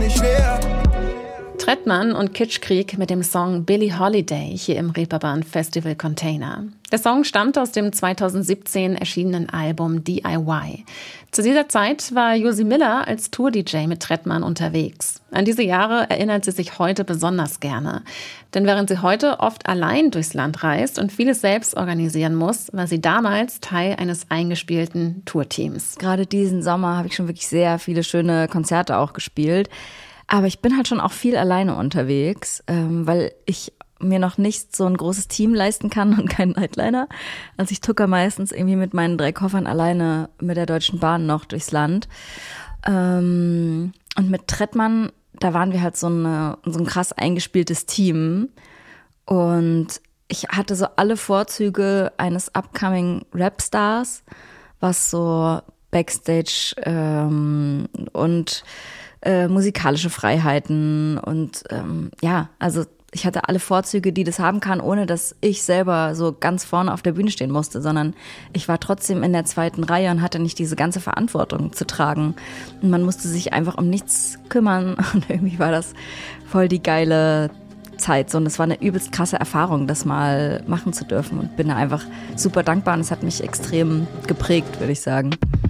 nicht schwer. Trettmann und Kitschkrieg mit dem Song Billie Holiday hier im Reeperbahn Festival Container. Der Song stammt aus dem 2017 erschienenen Album DIY. Zu dieser Zeit war Josi Miller als Tour-DJ mit Trettmann unterwegs. An diese Jahre erinnert sie sich heute besonders gerne. Denn während sie heute oft allein durchs Land reist und vieles selbst organisieren muss, war sie damals Teil eines eingespielten Tourteams. Gerade diesen Sommer habe ich schon wirklich sehr viele schöne Konzerte auch gespielt. Aber ich bin halt schon auch viel alleine unterwegs, weil ich mir noch nicht so ein großes Team leisten kann und keinen Nightliner. Also ich tucker meistens irgendwie mit meinen 3 Koffern alleine mit der Deutschen Bahn noch durchs Land. Und mit Trettmann, da waren wir halt so ein krass eingespieltes Team. Und ich hatte so alle Vorzüge eines upcoming Rapstars, was so Backstage und musikalische Freiheiten und also ich hatte alle Vorzüge, die das haben kann, ohne dass ich selber so ganz vorne auf der Bühne stehen musste, sondern ich war trotzdem in der 2. Reihe und hatte nicht diese ganze Verantwortung zu tragen. Und man musste sich einfach um nichts kümmern und irgendwie war das voll die geile Zeit. So, und es war eine übelst krasse Erfahrung, das mal machen zu dürfen und bin da einfach super dankbar und es hat mich extrem geprägt, würde ich sagen.